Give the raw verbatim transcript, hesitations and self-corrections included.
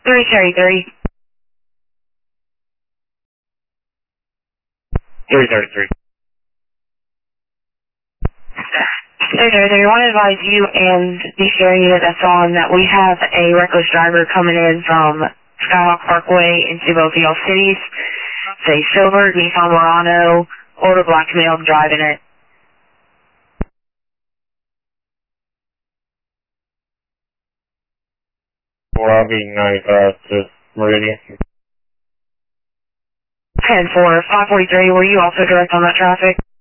three thirty-three. three thirty-three. three thirty-three, I want to advise you and the share unit that's on that we have a reckless driver coming in from Skyhawk Parkway into both of y'all cities. It's a silver Nissan Murano, older black male driving it. four R B ninety-five to Meridian. ten four, five forty-three, were you also direct on that traffic?